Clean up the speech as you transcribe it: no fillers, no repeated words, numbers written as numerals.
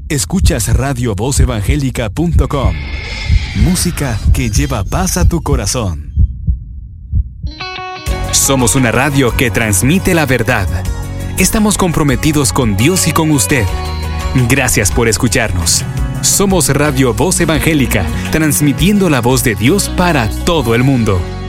Escuchas radiovozevangelica.com. Música que lleva paz a tu corazón. Somos una radio que transmite la verdad. Estamos comprometidos con Dios y con usted. Gracias por escucharnos. Somos Radio Voz Evangélica, transmitiendo la voz de Dios para todo el mundo.